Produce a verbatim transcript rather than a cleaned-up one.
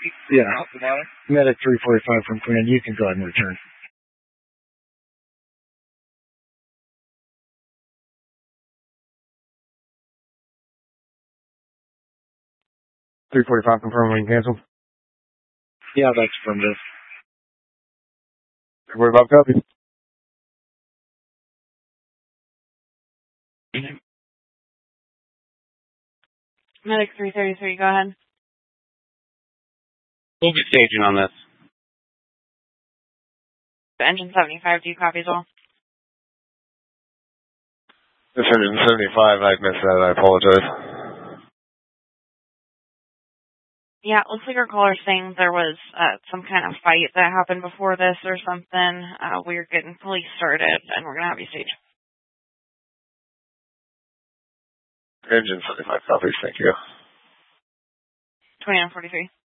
Yeah. Medic three forty-five from Quinn, you can go ahead and return. three forty-five confirming cancel. Yeah, that's affirmative. three forty-five copy. Medic three thirty-three, go ahead. We'll be staging on this. Engine seventy-five, do you copy as well? This engine seventy-five, I missed that, I apologize. Yeah, it looks like our caller's saying there was uh, some kind of fight that happened before this or something. Uh, we're getting police started, and we're going to have you staged. Engine seventy-five copies, thank you. twenty-nine forty-three.